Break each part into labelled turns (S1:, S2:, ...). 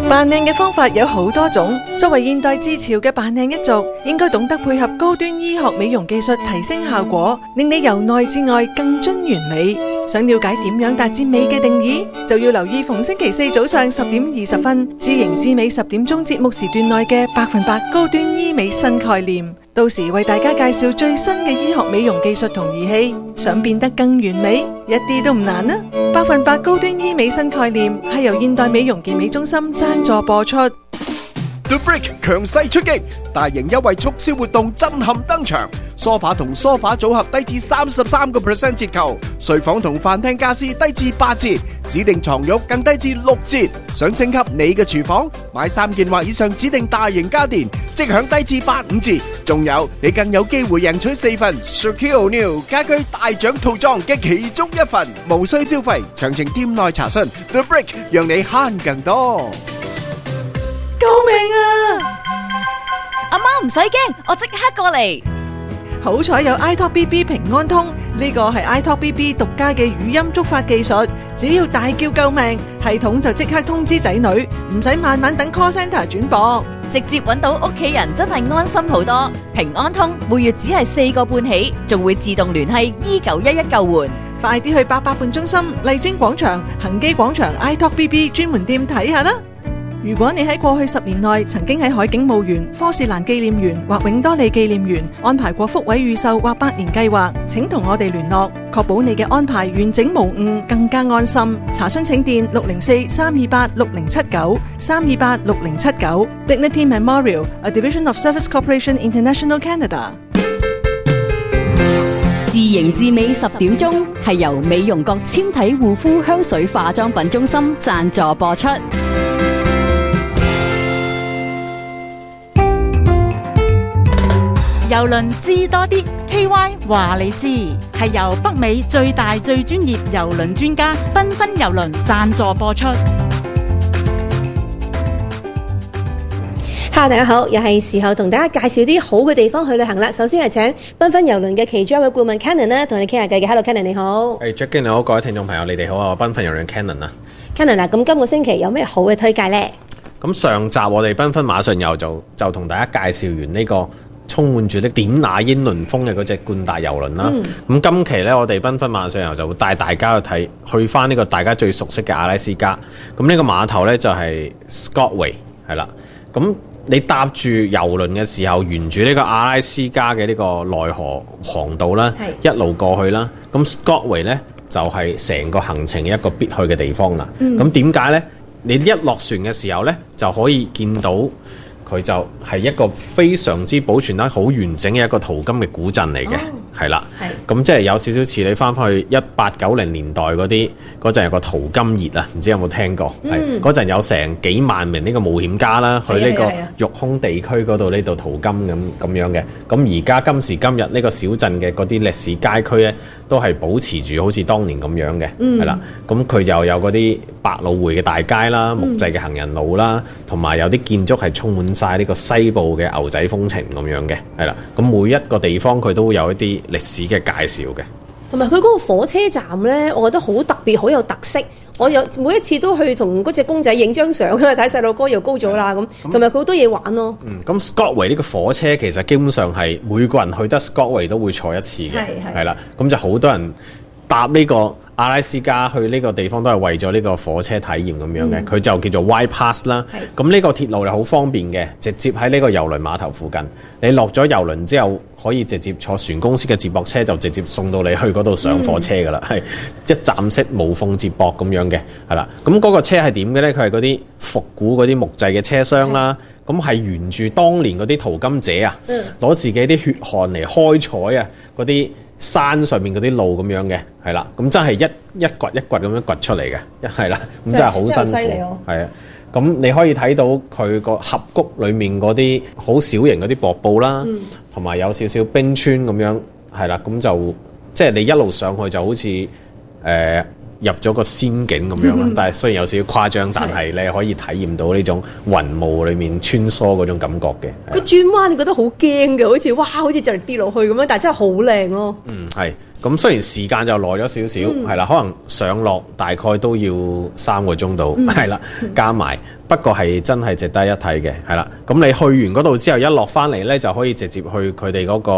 S1: 扮靚嘅方法有好多種，作為現代自潮嘅扮靚一族，應該懂得配合高端醫學美容技術提升效果，令你由內至外更臻完美。想了解點樣達至美嘅定義，就要留意逢星期四早上10點20分，知型知美10點鐘節目時段內嘅100%高端醫美新概念。到時為大家介紹最新嘅醫學美容技術同儀器，想變得更完美，一啲都唔難啊！100%高端醫美新概念係由現代美容健美中心贊助播出。
S2: The Brick 強勢出擊，大型優惠促銷活動震撼登場。梳化同梳化組合低至33% 折扣，睡房同飯廳家私低至8折，指定床褥更低至6折。想升級你嘅廚房，買3件或以上指定大型家電，即享低至85折。仲有，你更有機會贏取4份 Shaquille O'Neal 家居大獎套裝嘅其中一份，無需消費。詳情店內查詢。The Brick 讓你慳更多。
S1: 救命啊！
S3: 阿媽唔使驚，我即刻過嚟。
S1: 好彩有 iTalk BB 平安通，呢個係 iTalk BB 獨家嘅語音觸發技術，只要大叫救命，系統就即刻通知仔女，唔使慢慢等 call center 轉播，
S3: 直接揾到屋企人，真係安心好多。平安通每月只係4個半起，仲會自動聯繫2911救援。
S1: 快啲去88伴中心、麗晶廣場、恒基廣場 iTalk BB 專門店睇下啦！如果你喺過去10年內曾經喺海景墓園、科士蘭紀念園或永多利紀念園安排過福位預售或百年計劃，請同我哋聯絡，確保你嘅安排完整無誤，更加安心。查詢請電604-328-6079 328-6079 Dignity Memorial, a division of Service Corporation International Canada。
S3: 自型自美10點鐘係由美容閣纖體護膚香水化妝品中心贊助播出。
S4: 郵輪知多啲 KY 話你知，係由北美最大最專業郵輪專家繽紛郵輪贊助播出。
S5: Hello， 大家好，又係時候同大家介紹啲好嘅地方去旅行啦。首先係請繽紛郵輪嘅其中一位顧問 Cannon 啦，同你傾下偈嘅。Hello Cannon， 你好。
S6: Jackie 你好，各位聽眾朋友你哋好啊，我繽紛郵輪 Cannon 啊。
S5: Cannon 啊，咁今個星期有咩好嘅推介呢？
S6: 咁上集我哋繽紛馬上又就同大家介紹完呢個充滿住啲典雅英倫風嘅嗰隻冠達郵輪啦。咁今期呢，我哋繽紛馬上遊就會帶大家去翻呢個大家最熟悉嘅阿拉斯加。咁呢個碼頭呢，就係 Skagway 係啦。咁你搭住郵輪嘅時候，沿住呢個阿拉斯加嘅呢個內河航道啦，一路過去啦。咁 Skagway 呢，就係成個行程一個必去嘅地方啦。咁點解呢？你一落船嘅時候呢，就可以見到佢就係一個非常之保存得好完整嘅一個淘金嘅古鎮嚟嘅，係啦。咁即係有少少似你翻返去1890年代嗰陣有個淘金熱啊，唔知有冇聽過？嗰陣有成幾萬名呢個冒險家啦，去呢個育空地區嗰度呢度淘金咁樣嘅。咁而家今時今日呢個小鎮嘅嗰啲歷史街區呢，都係保持住好似當年咁樣嘅，係啦。咁佢又有嗰啲百老匯嘅大街啦、木製嘅行人路啦，同埋有啲建築係充滿晒呢個西部嘅牛仔風情咁樣嘅，係啦。咁每一個地方佢都會有一啲歷史嘅介紹嘅，
S5: 同埋佢嗰個火車站呢，我覺得好特別，好有特色。我每一次都去同嗰隻公仔影張相啊，睇細路哥又高咗啦咁，同埋佢好多嘢玩咯。
S6: 咁 Skagway 呢個火車其實基本上係每個人去得 Skagway 都會坐一次嘅，係啦。咁就好多人搭呢個阿拉斯加去呢個地方都係為咗呢個火車體驗咁樣嘅，佢就叫做 White Pass 啦。咁呢個鐵路就好方便嘅，直接喺呢個郵輪碼頭附近。你落咗郵輪之後，可以直接坐船公司嘅接駁車，就直接送到你去嗰度上火車噶啦，係一站式無縫接駁咁樣嘅，係啦。咁嗰個車係點嘅呢？佢係嗰啲復古嗰啲木製嘅車廂啦。咁係沿住當年嗰啲淘金者啊，攞自己啲血汗嚟開採啊，嗰啲山上面嗰啲路咁樣嘅，係啦，咁真係一掘一掘咁樣掘出嚟嘅，係啦，咁真係好辛苦，係啊。咁你可以睇到佢個峽谷裏面嗰啲好小型嗰啲瀑布啦，同埋有少少冰川咁樣，係啦，咁就即係你一路上去就好似入咗個仙境咁樣啦，但係雖然有少少誇張，但係你可以體驗到呢種雲霧裏面穿梭嗰種感覺嘅。
S5: 佢轉彎你覺得好驚嘅，好似就嚟跌落去咁樣，但係真係好靚咯。
S6: 係咁雖然時間就耐咗少少，係啦，可能上落大概都要3個鐘度，係啦，加埋。不過係真係值得一睇嘅，係啦。咁你去完嗰度之後，一落翻嚟呢，就可以直接去佢哋嗰個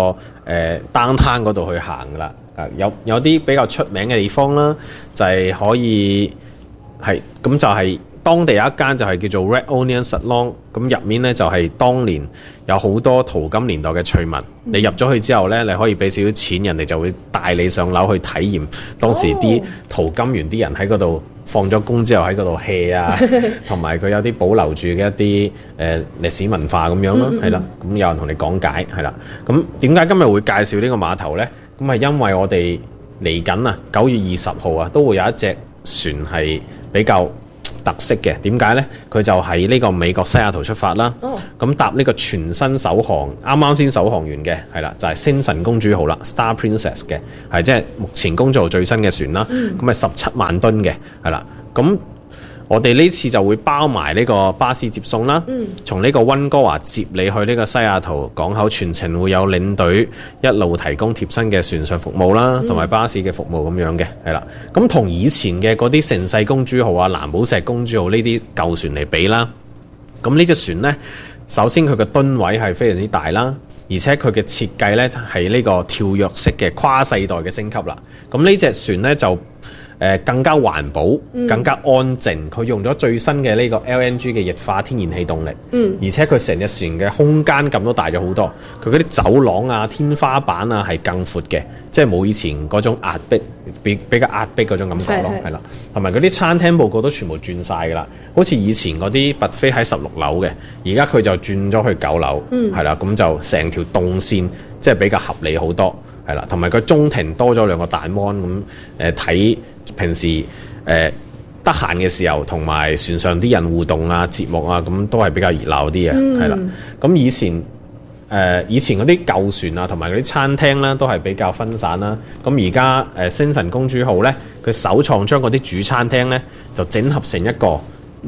S6: downtown嗰度去行噶啦。有啲比較出名嘅地方啦，就係可以係咁就係當地有一間就係叫做 Red Onion Salon， 咁入面呢，就係當年有好多淘金年代嘅趣聞。你入咗去之後呢，你可以俾少少錢，人哋就會帶你上樓去體驗當時啲淘金員啲人喺嗰度放咗工之後喺嗰度 hea 啊，同埋佢有啲保留住嘅一啲歷史文化咁樣咯，係啦。咁有人同你講解，係啦。咁點解今日會介紹呢個碼頭呢？咁係因為我哋嚟緊啊9月20號啊，都會有一隻船係比較特色嘅。點解呢？佢就喺呢個美國西雅圖出發啦。咁搭呢個全新首航，啱啱先首航完嘅，係啦，就係星神公主號啦 ，Star Princess 嘅，係即係目前公主號最新嘅船啦。咁係17萬噸嘅，係啦。咁我哋呢次就會包埋呢個巴士接送啦，從呢個溫哥華接你去呢個西雅圖港口，全程會有領隊一路提供貼身嘅船上服務啦，同埋巴士嘅服務咁樣嘅，係啦。咁同以前嘅嗰啲盛世公主號啊、藍寶石公主號呢啲舊船嚟比啦，咁呢隻船呢，首先佢嘅噸位係非常之大啦，而且佢嘅設計呢係呢個跳躍式嘅跨世代嘅升級啦。咁呢隻船呢，就更加環保，更加安靜。佢用咗最新嘅呢個 LNG 嘅液化天然氣動力，而且佢成隻船嘅空間感都大咗好多。佢嗰啲走廊啊、天花板啊係更闊嘅，即係冇以前嗰種壓迫，比較壓迫嗰種感覺咯，係啦。同埋嗰啲餐廳佈局都全部轉晒噶啦，好似以前嗰啲 buffet喺16樓嘅，而家佢就轉咗去9樓，係啦，咁就成條動線即係比較合理好多。係啦，同埋佢中庭多咗2個大 mon 咁，睇平時得閒嘅時候，同埋船上啲人互動啊、節目啊，咁都係比較熱鬧啲嘅，係啦。咁以前嗰啲舊船啊，同埋嗰啲餐廳啦，都係比較分散啦。咁而家星神公主號咧，佢首創將嗰啲主餐廳咧，就整合成一個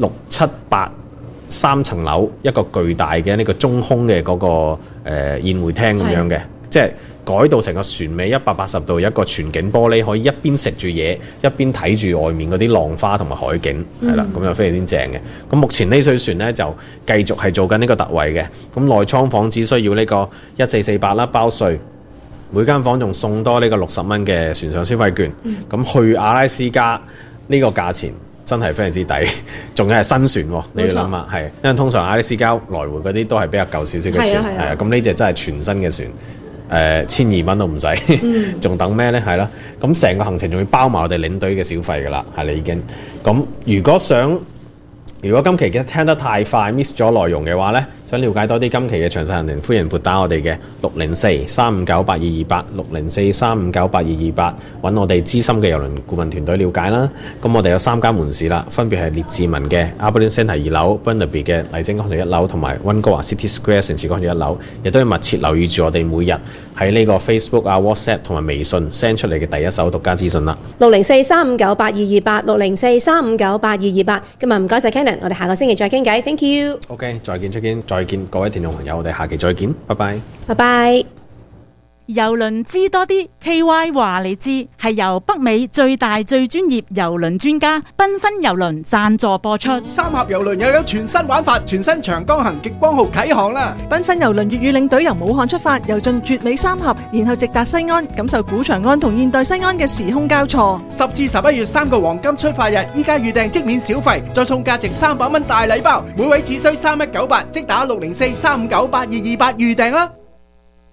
S6: 6、7、8、3層樓一個巨大嘅呢個中空嘅嗰個宴會廳咁樣嘅，即係改到成個船尾180度，一個全景玻璃，可以一邊食住嘢，一邊睇住外面嗰啲浪花同埋海景，係啦，咁就非常之正嘅。咁目前呢艘船呢，就繼續係做緊呢個特惠嘅，咁內艙房只需要呢個1448啦，包稅，每間房仲送多呢個60蚊嘅船上消費券。咁去阿拉斯加呢個價錢真係非常之抵，仲要係新船喎，你要諗下，係因為通常阿拉斯加來回嗰啲都係比較舊少少嘅船，係啊，咁呢隻真係全新嘅船。1200蚊都唔使，仲等咩呢？係啦，咁成個行程仲要包埋我哋領隊嘅小費㗎啦，係你已經。咁如果今期嘅聽得太快 miss 咗內容嘅話呢，想了解多啲今期嘅詳細行程，歡迎撥打我哋嘅604-359-8228 604-359-8228，揾我哋資深嘅郵輪顧問團隊了解啦。咁我哋有3間門市啦，分別係列治文嘅 Aberdeen Centre 2樓、Burnaby 嘅麗晶廣場1樓同埋溫哥華 City Square 城市廣場1樓，亦都要密切留意住我哋每日喺呢個 Facebook 啊、WhatsApp 同埋微信 send 出嚟嘅第一手獨家資訊啦。
S5: 604-359-8228 604-359-8228。今日唔該晒 Cannon， 我哋下個星期再傾偈 ，thank you。
S6: OK， 再見各位聽眾朋友，我哋下期再見，拜拜。
S5: 拜拜。
S4: 郵輪知多啲 ，KY 話你知，係由北美最大最專業郵輪專家繽紛郵輪贊助播出。
S2: 三峽郵輪又有全新玩法，全新長江行極光號啟航啦！
S1: 繽紛郵輪粵語領隊由武漢出發，遊進絕美三峽，然後直達西安，感受古長安同現代西安嘅時空交錯。
S2: 10至11月3個黃金出發日，依家預訂即免小費，再送價值300蚊大禮包，每位只需3198，即打604-359-8228預訂啦！